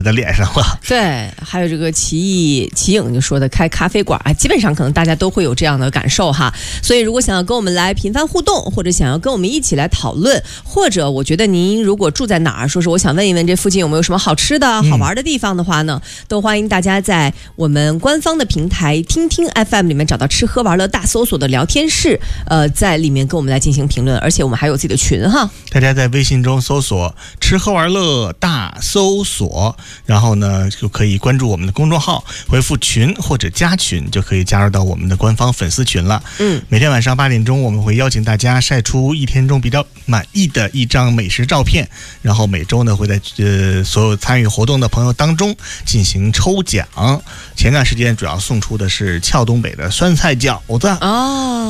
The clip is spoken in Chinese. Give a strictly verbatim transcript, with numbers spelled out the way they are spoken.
的脸上了。 对，还有这个奇艺奇影就说的开咖啡馆啊，基本上可能大家都会有这样的感受哈。所以如果想要跟我们来频繁互动，或者想要跟我们一起来讨论，或者我觉得您如果住在哪儿，说是我想问一问这附近有没有什么好吃的好玩的地方的话呢、嗯、都欢迎大家在我们官方的平台听听 F M 里面找到吃喝玩乐大搜索的聊天室，呃，在里面跟我们来进行评论，而且我们还有自己的群哈。 大家在微信中搜索吃喝玩乐大搜索，然后呢就可以关注我们的公众号，回复群或者加群就可以加入到我们的官方粉丝群了。嗯，每天晚上八点钟我们会邀请大家晒出一天中比较满意的一张美食照片，然后每周呢会在呃所有参与活动的朋友当中进行抽奖。前段时间主要送出的是俏东北的酸菜饺子哦。